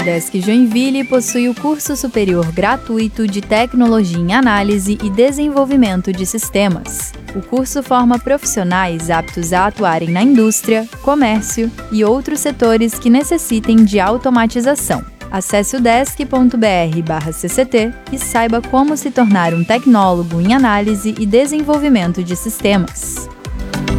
Udesc Joinville possui o curso superior gratuito de Tecnologia em Análise e Desenvolvimento de Sistemas. O curso forma profissionais aptos a atuarem na indústria, comércio e outros setores que necessitem de automatização. Acesse udesc.br/cct e saiba como se tornar um tecnólogo em análise e desenvolvimento de sistemas.